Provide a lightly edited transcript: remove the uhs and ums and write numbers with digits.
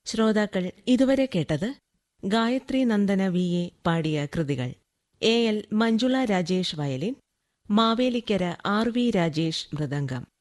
ശ്രോതാക്കൾ ഇതുവരെ കേട്ടത് ഗായത്രി നന്ദന വി.എ. പാടിയ കൃതികൾ. എ.എൽ. മഞ്ജുള രാജേഷ് വയലിൻ, മാവേലിക്കര ആർ.വി. രാജേഷ് മൃദംഗം.